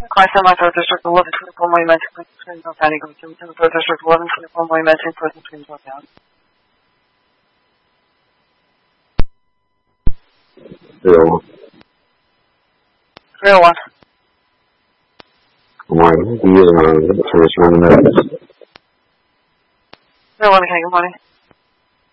Class in my 3rd District, 1124 Monumental, Queensville County, go to the 3rd District, 1124 Monumental, Queensville County. 301. 301. Good morning. The information on the notice. 301, okay, good morning.